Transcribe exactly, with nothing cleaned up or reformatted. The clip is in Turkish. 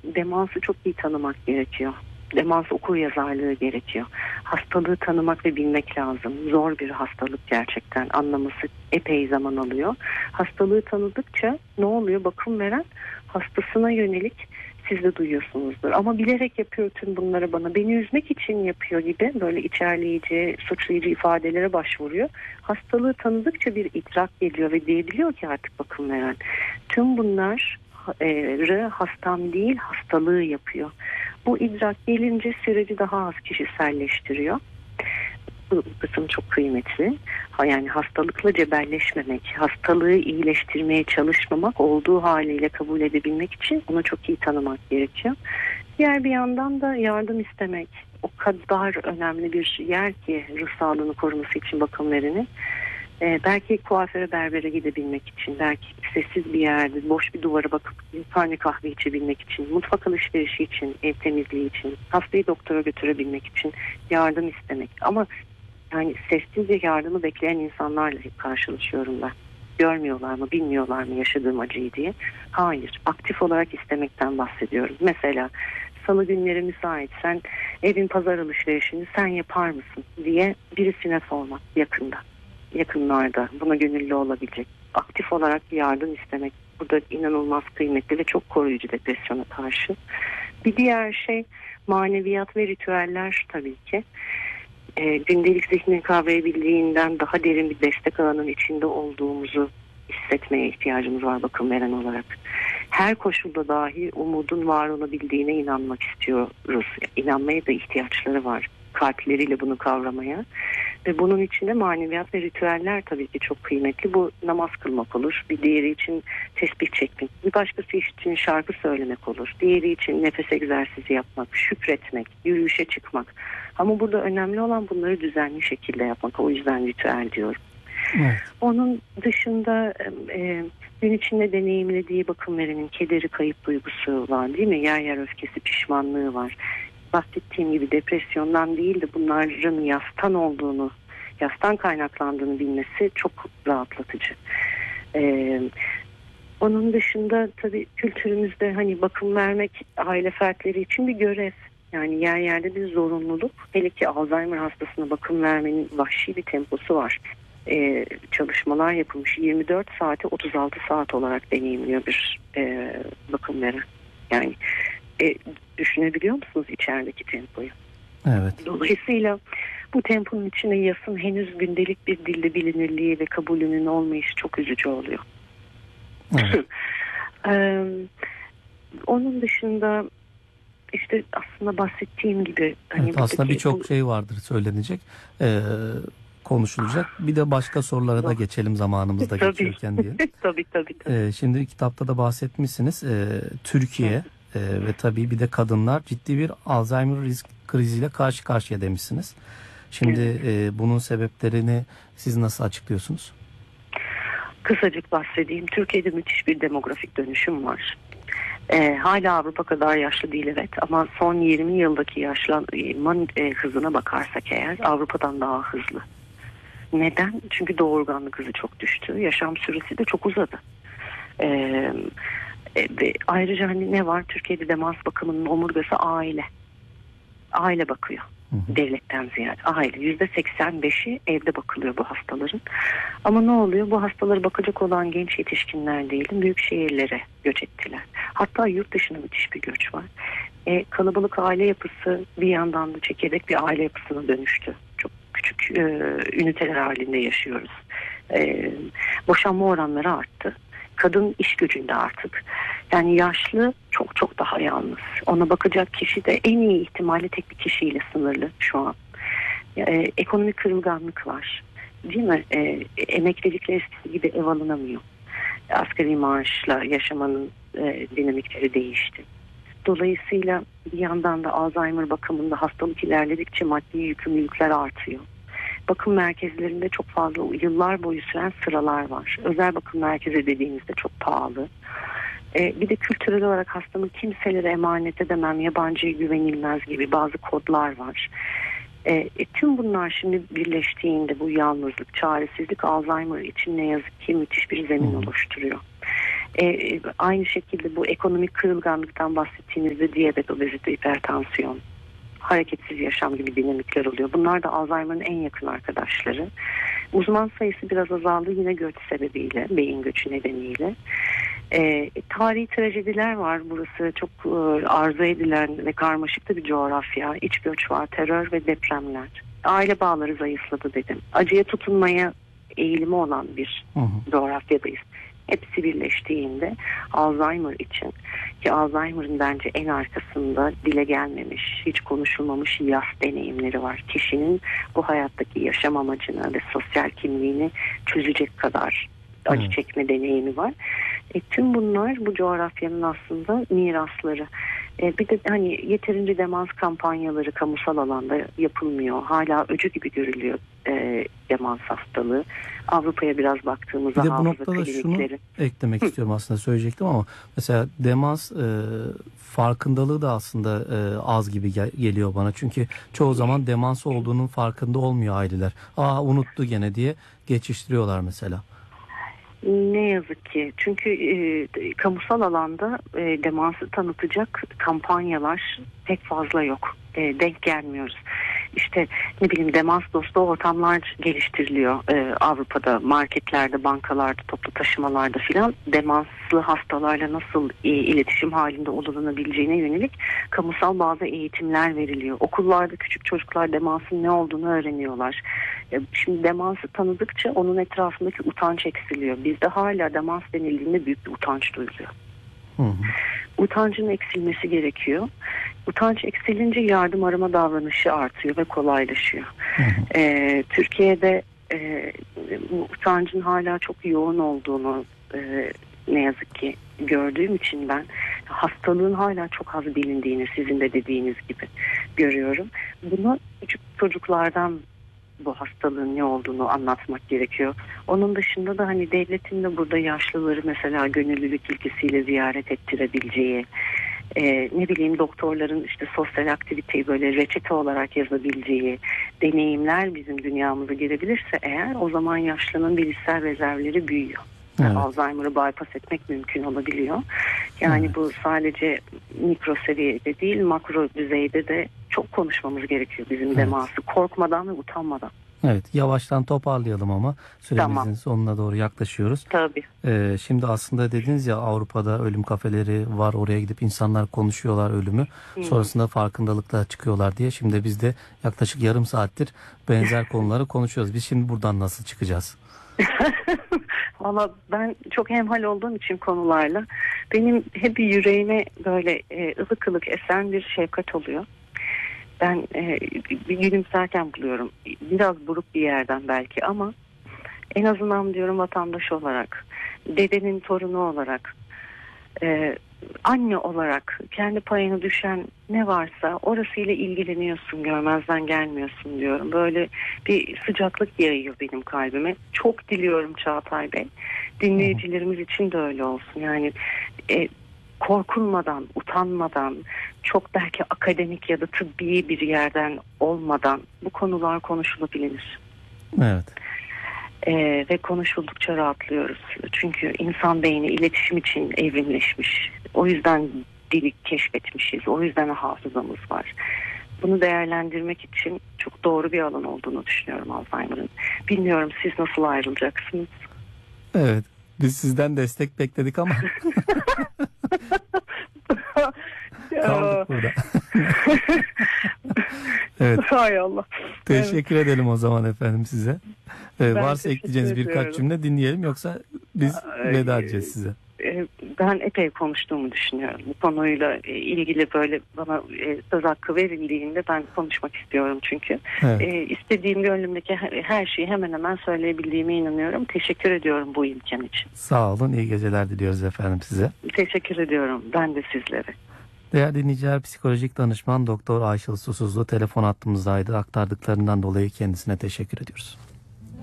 demansı çok iyi tanımak gerekiyor. Demans okuryazarlığı gerekiyor. Hastalığı tanımak ve bilmek lazım. Zor bir hastalık gerçekten. Anlaması epey zaman alıyor. Hastalığı tanıdıkça ne oluyor? Bakım veren hastasına yönelik, siz de duyuyorsunuzdur. Ama bilerek yapıyor tüm bunları bana. Beni üzmek için yapıyor gibi böyle içerleyici, suçlayıcı ifadelere başvuruyor. Hastalığı tanıdıkça bir idrak geliyor ve diyebiliyor ki artık bakım veren, tüm bunlar e, hastam değil hastalığı yapıyor. Bu idrak gelince süreci daha az kişiselleştiriyor. Bu kısım çok kıymetli. Yani hastalıkla cebelleşmemek, hastalığı iyileştirmeye çalışmamak, olduğu haliyle kabul edebilmek için onu çok iyi tanımak gerekiyor. Diğer bir yandan da yardım istemek o kadar önemli bir yer ki ruh sağlığını koruması için bakım vereni. Ee, belki kuaföre, berbere gidebilmek için, belki sessiz bir yerde boş bir duvara bakıp bir tane kahve içebilmek için, mutfak alışverişi için, ev temizliği için, hastayı doktora götürebilmek için yardım istemek. Ama yani sessizce yardımı bekleyen insanlarla hep karşılaşıyorum ben. Görmüyorlar mı, bilmiyorlar mı yaşadığım acıyı diye. Hayır, aktif olarak istemekten bahsediyorum. Mesela salı günleri müsait, sen evin pazar alışverişini sen yapar mısın diye birisine sormak yakında. Yakınlarda buna gönüllü olabilecek, aktif olarak yardım istemek burada inanılmaz kıymetli ve çok koruyucu depresyona karşı. Bir diğer şey maneviyat ve ritüeller tabii ki. E, gündelik zihnin kavrayabildiğinden daha derin bir destek alanın içinde olduğumuzu hissetmeye ihtiyacımız var bakım veren olarak. Her koşulda dahi umudun var olabildiğine inanmak istiyoruz. İnanmaya da ihtiyaçları var. Kalpleriyle bunu kavramaya. Ve bunun içinde maneviyat ve ritüeller tabii ki çok kıymetli. Bu namaz kılmak olur. Bir diğeri için tesbih çekmek. Bir başkası için şarkı söylemek olur. Diğeri için nefes egzersizi yapmak, şükretmek, yürüyüşe çıkmak. Ama burada önemli olan bunları düzenli şekilde yapmak. O yüzden ritüel diyorum. Evet. Onun dışında e, gün içinde deneyimlediği bakım verenin kederi, kayıp duygusu var değil mi? Yer yer öfkesi, pişmanlığı var. Bahsettiğim gibi depresyondan değil de bunların yastan olduğunu, yastan kaynaklandığını bilmesi çok rahatlatıcı. Ee, onun dışında tabii kültürümüzde hani bakım vermek aile fertleri için bir görev. Yani yer yerde bir zorunluluk. Hele ki Alzheimer hastasına bakım vermenin vahşi bir temposu var. Ee, çalışmalar yapılmış. yirmi dört saati otuz altı saat olarak deneyimliyor bir e, bakım veren. Yani E, düşünebiliyor musunuz içerideki tempoyu? Evet. Dolayısıyla bu temponun içinde yasın henüz gündelik bir dilde bilinirliği ve kabulünün olmayışı çok üzücü oluyor. Evet. ee, onun dışında işte aslında bahsettiğim gibi hani evet, aslında birçok bu... şey vardır söylenecek, ee, konuşulacak. Bir de başka sorulara da geçelim zamanımızda geçiyorken diye. tabii tabii. tabii. Ee, şimdi kitapta da bahsetmişsiniz. Ee, Türkiye evet. Ee, ve tabii bir de kadınlar ciddi bir Alzheimer risk kriziyle karşı karşıya demişsiniz. Şimdi evet. e, bunun sebeplerini siz nasıl açıklıyorsunuz? Kısacık bahsedeyim. Türkiye'de müthiş bir demografik dönüşüm var. E, hala Avrupa kadar yaşlı değil evet ama son yirmi yıldaki yaşlanma e, hızına bakarsak eğer Avrupa'dan daha hızlı. Neden? Çünkü doğurganlık hızı çok düştü. Yaşam süresi de çok uzadı. Evet. Ve ayrıca hani ne var? Türkiye'de demans bakımının omurgası aile. Aile bakıyor. Hı hı. Devletten ziyade. Aile. yüzde seksen beşi evde bakılıyor bu hastaların. Ama ne oluyor? Bu hastaları bakacak olan genç yetişkinler değil, büyük şehirlere göç ettiler. Hatta yurt dışına müthiş bir göç var. E, kalabalık aile yapısı bir yandan da çekirdek bir aile yapısına dönüştü. Çok küçük e, üniteler halinde yaşıyoruz. E, boşanma oranları arttı. Kadın iş gücünde artık. Yani yaşlı çok çok daha yalnız. Ona bakacak kişi de en iyi ihtimalle tek bir kişiyle sınırlı şu an. Ee, ekonomik kırılganlık var. Değil mi? Ee, emeklilikle eskisi gibi ev alınamıyor. Asgari maaşla yaşamanın e, dinamikleri değişti. Dolayısıyla bir yandan da Alzheimer bakımında hastalık ilerledikçe maddi yükümlülükler artıyor. Bakım merkezlerinde çok fazla yıllar boyu süren sıralar var. Özel bakım merkezi dediğimizde çok pahalı. Ee, bir de kültürel olarak hastamı kimselere emanet edemem, yabancıya güvenilmez gibi bazı kodlar var. Ee, e, tüm bunlar şimdi birleştiğinde bu yalnızlık, çaresizlik Alzheimer için ne yazık ki müthiş bir zemin oluşturuyor. E, aynı şekilde bu ekonomik kırılganlıktan bahsettiğinizde diyabet, obezite, hipertansiyon, hareketsiz yaşam gibi dinamikler oluyor. Bunlar da Alzheimer'ın en yakın arkadaşları. Uzman sayısı biraz azaldı yine göç sebebiyle, beyin göçü nedeniyle. E, tarihi trajediler var. Burası çok e, arzu edilen ve karmaşık da bir coğrafya. İç göç var, terör ve depremler. Aile bağları zayıfladı dedim. Acıya tutunmaya eğilimi olan bir hı hı. coğrafyadayız. Hepsi birleştiğinde Alzheimer için, ki Alzheimer'ın bence en arkasında dile gelmemiş, hiç konuşulmamış yas deneyimleri var. Kişinin bu hayattaki yaşam amacını ve sosyal kimliğini çözecek kadar acı hmm. çekme deneyimi var. E, tüm bunlar bu coğrafyanın aslında mirasları. E, bir de hani yeterince demans kampanyaları kamusal alanda yapılmıyor. Hala öcü gibi görülüyor e, demans hastalığı. Avrupa'ya biraz baktığımızda bir de bu hafıza noktada klinikleri. Şunu eklemek istiyorum, aslında söyleyecektim ama mesela demans e, farkındalığı da aslında e, az gibi gel- geliyor bana. Çünkü çoğu zaman demans olduğunun farkında olmuyor aileler. Aa unuttu gene diye geçiştiriyorlar mesela. Ne yazık ki. Çünkü e, kamusal alanda e, demansı tanıtacak kampanyalar pek fazla yok. E, denk gelmiyoruz. İşte ne bileyim demans dostu ortamlar geliştiriliyor e, Avrupa'da, marketlerde, bankalarda, toplu taşımalarda filan. Demanslı hastalarla nasıl e, iletişim halinde olunabileceğine yönelik kamusal bazı eğitimler veriliyor. Okullarda küçük çocuklar demansın ne olduğunu öğreniyorlar. E, şimdi demansı tanıdıkça onun etrafındaki utanç eksiliyor. Bizde hala demans denildiğinde büyük bir utanç duyuluyor. Hı hı. Utancın eksilmesi gerekiyor. Utanç eksilince yardım arama davranışı artıyor ve kolaylaşıyor. Hı hı. Ee, Türkiye'de e, bu utancın hala çok yoğun olduğunu e, ne yazık ki gördüğüm için ben hastalığın hala çok az bilindiğini, sizin de dediğiniz gibi görüyorum. Bunu küçük çocuklardan bu hastalığın ne olduğunu anlatmak gerekiyor. Onun dışında da hani devletin de burada yaşlıları mesela gönüllülük ilkesiyle ziyaret ettirebileceği, e, ne bileyim doktorların işte sosyal aktiviteyi böyle reçete olarak yazabileceği deneyimler bizim dünyamıza girebilirse eğer, o zaman yaşlının bilişsel rezervleri büyüyor. Evet. Alzheimer'ı bypass etmek mümkün olabiliyor. Yani evet. Bu sadece mikro seviyede değil, makro düzeyde de çok konuşmamız gerekiyor bizim evet. demansı, korkmadan ve utanmadan. Evet, yavaştan toparlayalım ama süremizin tamam. sonuna doğru yaklaşıyoruz. Tabii. Ee, şimdi aslında dediniz ya, Avrupa'da ölüm kafeleri var, oraya gidip insanlar konuşuyorlar ölümü. Hmm. Sonrasında farkındalıkla çıkıyorlar diye. Şimdi biz de yaklaşık yarım saattir benzer konuları konuşuyoruz. Biz şimdi buradan nasıl çıkacağız? Valla ben çok hemhal olduğum için konularla benim hep yüreğime böyle e, ılık ılık esen bir şefkat oluyor. Ben e, bir gülümserken buluyorum. Biraz buruk bir yerden belki ama en azından diyorum vatandaş olarak, dedenin torunu olarak, e, anne olarak kendi payına düşen ne varsa orasıyla ilgileniyorsun, görmezden gelmiyorsun diyorum. Böyle bir sıcaklık yayıyor benim kalbime. Çok diliyorum Çağatay Bey, dinleyicilerimiz için de öyle olsun. Yani e, korkulmadan, utanmadan, çok belki akademik ya da tıbbi bir yerden olmadan bu konular konuşulabilir. Evet. Ee, ve konuşuldukça rahatlıyoruz. Çünkü insan beyni iletişim için evrimleşmiş. O yüzden dili keşfetmişiz. O yüzden hafızamız var. Bunu değerlendirmek için çok doğru bir alan olduğunu düşünüyorum Alzheimer'ın. Bilmiyorum siz nasıl ayrılacaksınız? Evet. Biz sizden destek bekledik ama kaldık burada. Evet. Hay Allah. Teşekkür evet. edelim o zaman efendim size. Ee, varsa ekleyeceğiniz birkaç cümle dinleyelim, yoksa biz veda edeceğiz size. Ben epey konuştuğumu düşünüyorum. Bu konuyla ilgili böyle bana söz hakkı verildiğinde ben konuşmak istiyorum çünkü. Evet. E, istediğim gönlümdeki her şeyi hemen hemen söyleyebildiğime inanıyorum. Teşekkür ediyorum bu imkan için. Sağ olun. İyi geceler diliyoruz efendim size. Teşekkür ediyorum. Ben de sizlere. Değerli dinleyiciler, psikolojik danışman Doktor Ayşıl Susuzlu telefon hattımızdaydı. Aktardıklarından dolayı kendisine teşekkür ediyoruz.